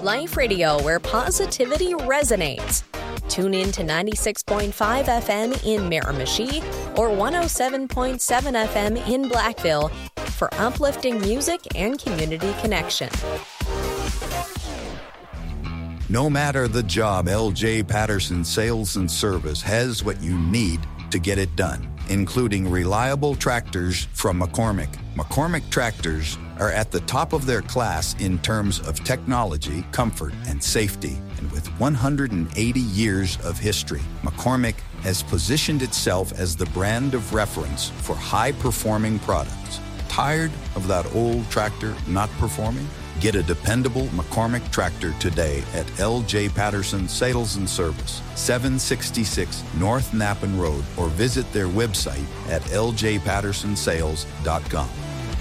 Life Radio, where positivity resonates. Tune in to 96.5 FM in Miramichi or 107.7 FM in Blackville for uplifting music and community connection. No matter the job, LJ Patterson Sales and Service has what you need to get it done, including reliable tractors from McCormick. McCormick tractors are at the top of their class in terms of technology, comfort, and safety. And with 180 years of history, McCormick has positioned itself as the brand of reference for high-performing products. Tired of that old tractor not performing? Get a dependable McCormick tractor today at LJ Patterson Sales and Service, 766 North Nappen Road, or visit their website at ljpattersonsales.com.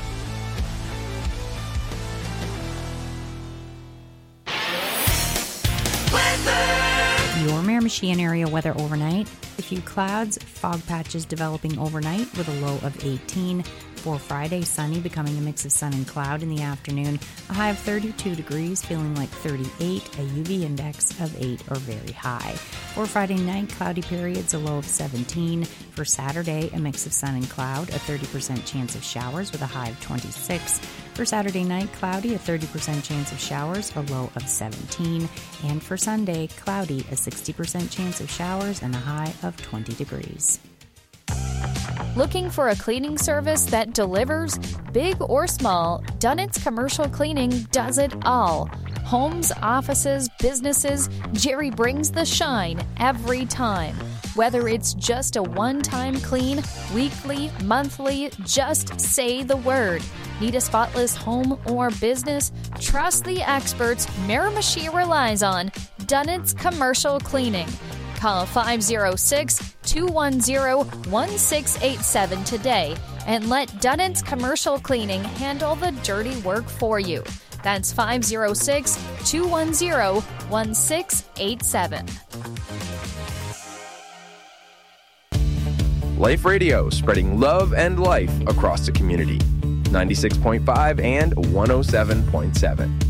Your Miramichi area weather overnight. A few clouds, fog patches developing overnight with a low of 18. For Friday, sunny, becoming a mix of sun and cloud in the afternoon. A high of 32 degrees, feeling like 38. A UV index of 8 or very high. For Friday night, cloudy periods, a low of 17. For Saturday, a mix of sun and cloud, a 30% chance of showers with a high of 26. For Saturday night, cloudy, a 30% chance of showers, a low of 17. And for Sunday, cloudy, a 60% chance of showers and a high of 20 degrees. Looking for a cleaning service that delivers? Big or small, Dunnett's Commercial Cleaning does it all. Homes, offices, businesses, Jerry brings the shine every time. Whether it's just a one-time clean, weekly, monthly, just say the word. Need a spotless home or business? Trust the experts Miramichi relies on, Dunnett's Commercial Cleaning. Call 506-210-1687 today and let Dunnett's Commercial Cleaning handle the dirty work for you. That's 506-210-1687. Life Radio, spreading love and life across the community. 96.5 and 107.7.